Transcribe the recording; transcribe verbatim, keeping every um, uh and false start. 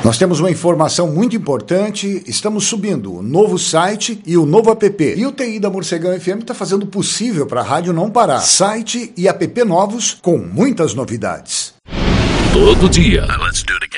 Nós temos uma informação muito importante, estamos subindo o novo site e o novo app. E o T I da Morcegão F M está fazendo o possível para a rádio não parar. Site e app novos com muitas novidades. Todo dia. Let's do it again.